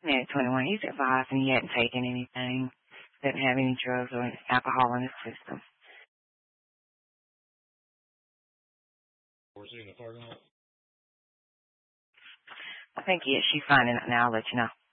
Yeah, 21. He's advised and he hadn't taken anything, didn't have any drugs or alcohol in his system. Was he in the parking lot? I think, yeah, she's finding out now. I'll let you know.